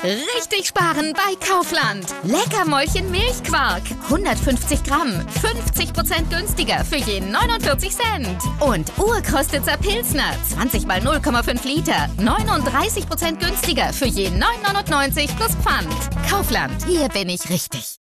Richtig sparen bei Kaufland. Leckermäulchen Milchquark. 150 Gramm. 50% günstiger für je 49 Cent. Und Urkostitzer Pilsner. 20 mal 0,5 Liter. 39% günstiger für je 9,99 plus Pfand. Kaufland. Hier bin ich richtig.